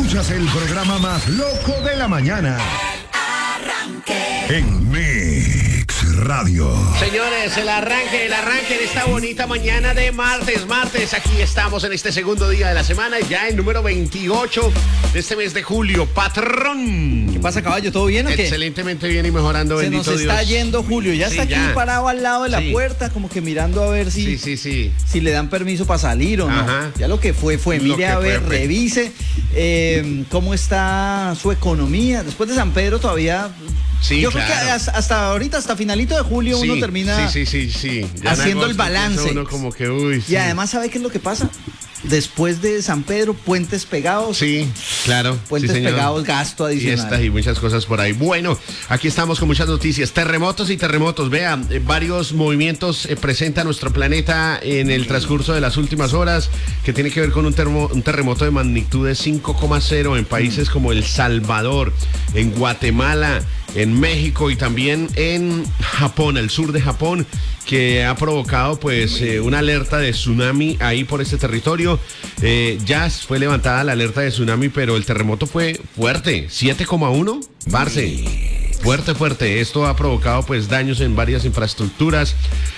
Escuchas el programa más loco de la mañana. En Mix Radio. Señores, el arranque de esta bonita mañana de martes. Aquí estamos en este segundo día de la semana, ya el número 28 de este mes de julio. Patrón. ¿Qué pasa, caballo? ¿Todo bien o qué? Excelentemente bien y mejorando, Se bendito nos Dios. está yendo Julio, ya está aquí parado al lado de la puerta, como que mirando a ver si le dan permiso para salir o no. Ajá. Ya lo que fue. Mire a ver, revise cómo está su economía. Después de San Pedro todavía... Sí, yo claro. creo que hasta ahorita, hasta finalito de julio, uno termina ya haciendo el balance. Uno como que, uy, y además, ¿sabe qué es lo que pasa? Después de San Pedro, puentes pegados. Sí, claro. Puentes pegados, gasto adicional. Fiestas y muchas cosas por ahí. Bueno, aquí estamos con muchas noticias. Terremotos. Vean, varios movimientos presenta nuestro planeta en el transcurso de las últimas horas, que tiene que ver con un terremoto de magnitud de 5,0 en países como El Salvador, en Guatemala, en México y también en Japón, el sur de Japón, que ha provocado pues una alerta de tsunami ahí por este territorio. Ya fue levantada la alerta de tsunami, pero el terremoto fue fuerte, 7,1, parce. Fuerte. Esto ha provocado pues daños en varias infraestructuras.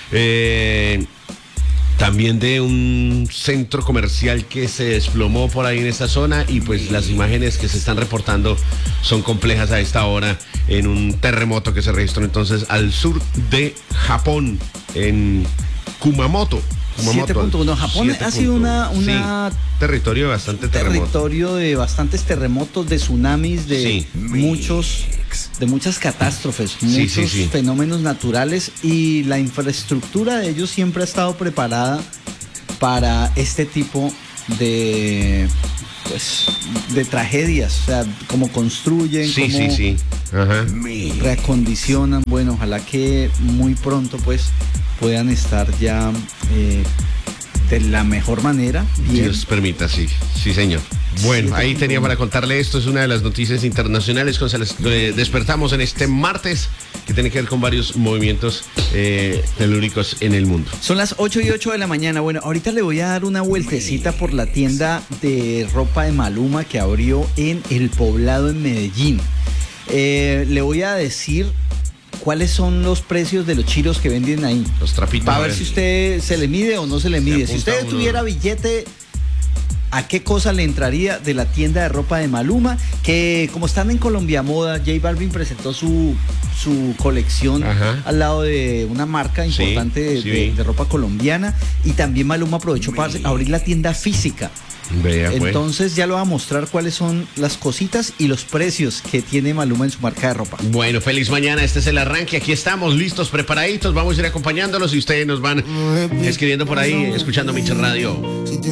También de un centro comercial que se desplomó por ahí en esta zona, y pues las imágenes que se están reportando son complejas a esta hora en un terremoto que se registró entonces al sur de Japón, en Kumamoto. 7.1. Japón ha sido una territorio de bastante territorio de bastantes terremotos, de tsunamis, de muchas catástrofes, muchos fenómenos naturales, y la infraestructura de ellos siempre ha estado preparada para este tipo de tragedias, o sea, cómo construyen, reacondicionan. Bueno, ojalá que muy pronto pues puedan estar ya de la mejor manera. Bien. Dios permita, sí, señor. Bueno, ahí tenía para contarle esto, es una de las noticias internacionales con las que despertamos en este martes, que tiene que ver con varios movimientos telúricos en el mundo. Son las 8:08 de la mañana. Bueno, ahorita le voy a dar una vueltecita por la tienda de ropa de Maluma que abrió en El Poblado, en Medellín. Le voy a decir cuáles son los precios de los chiros que venden ahí. Los trapitos. Para ver si usted se le mide o no se le mide. Si usted tuviera billete, ¿a qué cosa le entraría de la tienda de ropa de Maluma? Que como están en Colombia Moda, J Balvin presentó su colección al lado de una marca importante de ropa colombiana, y también Maluma aprovechó para abrir la tienda física. Entonces ya lo va a mostrar cuáles son las cositas y los precios que tiene Maluma en su marca de ropa. Bueno, feliz mañana, este es el arranque, aquí estamos listos, preparaditos, vamos a ir acompañándolos y ustedes nos van escribiendo por ahí, escuchando Mix Radio.